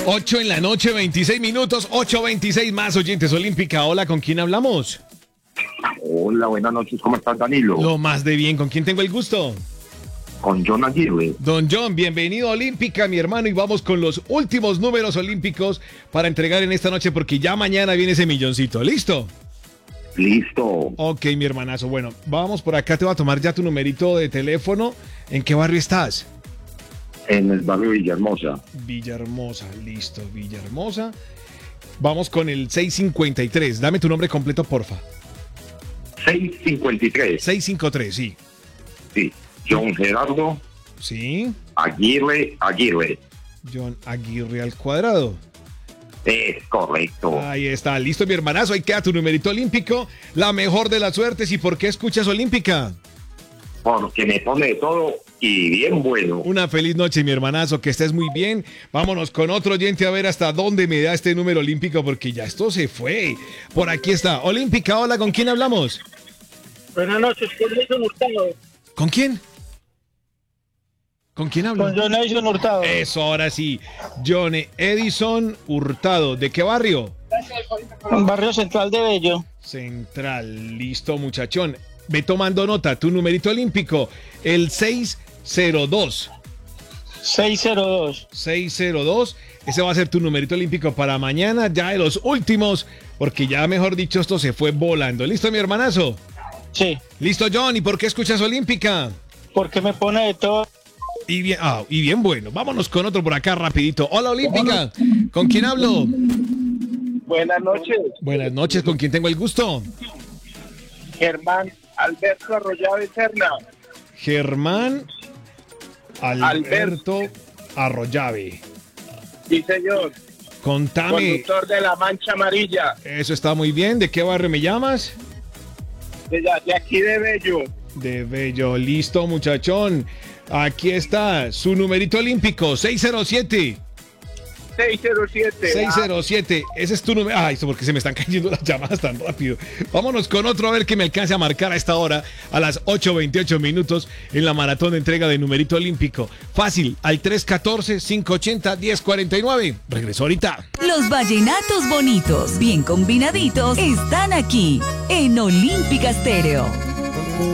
8 en la noche, 26 minutos, 8:26 más oyentes Olímpica. Hola, ¿con quién hablamos? Hola, buenas noches, ¿cómo estás, Danilo? Lo más de bien, ¿con quién tengo el gusto? Con John Aguirre. Don John, bienvenido a Olímpica, mi hermano, y vamos con los últimos números olímpicos para entregar en esta noche porque ya mañana viene ese milloncito. ¿Listo? Listo. Ok, mi hermanazo. Bueno, vamos por acá, te voy a tomar ya tu numerito de teléfono. ¿En qué barrio estás? En el barrio Villahermosa. Villahermosa, listo, Villahermosa. Vamos con el 653. Dame tu nombre completo, porfa. 653. 653, sí. Sí. John Gerardo Sí. Aguirre. John Aguirre al cuadrado. Es correcto. Ahí está, listo, mi hermanazo. Ahí queda tu numerito olímpico. La mejor de las suertes. ¿Y por qué escuchas Olímpica? Porque me pone de todo y bien bueno. Una feliz noche, mi hermanazo, que estés muy bien. Vámonos con otro oyente a ver hasta dónde me da este número olímpico, porque ya esto se fue. Por aquí está, Olímpica, hola, ¿con quién hablamos? Buenas noches, con Edison Hurtado. ¿Con quién? ¿Con quién hablo? Con John Edison Hurtado. Eso, ahora sí. John Edison Hurtado. ¿De qué barrio? En Barrio Central de Bello. Central, listo, muchachón. Ve tomando nota, tu numerito olímpico, el 602. 602. 602, ese va a ser tu numerito olímpico para mañana, ya de los últimos, porque ya mejor dicho esto se fue volando. ¿Listo, mi hermanazo? Sí. Listo, John, ¿y por qué escuchas Olímpica? Porque me pone de todo. Y bien bueno, vámonos con otro por acá rapidito. Hola, Olímpica, ¿con quién hablo? Buenas noches, Buenas noches, ¿con quién tengo el gusto? Germán Alberto Arroyave Serna. Germán Alberto Arroyave. Sí, señor. Contame, Conductor de la Mancha Amarilla. eso está muy bien. ¿De qué barrio me llamas? De aquí de Bello. De Bello, listo, muchachón. Aquí está su numerito olímpico, 607. 607. 607, ese es tu número. Ay, esto porque se me están cayendo las llamadas tan rápido. Vámonos con otro a ver que me alcance a marcar a esta hora, a las 8:28 minutos, en la maratón de entrega de numerito olímpico. Fácil, al 314-580-1049. Regreso ahorita. Los vallenatos bonitos, bien combinaditos, están aquí en Olímpica Estéreo.